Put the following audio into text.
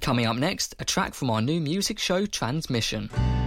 Coming up next, a track from our new music show Transmission.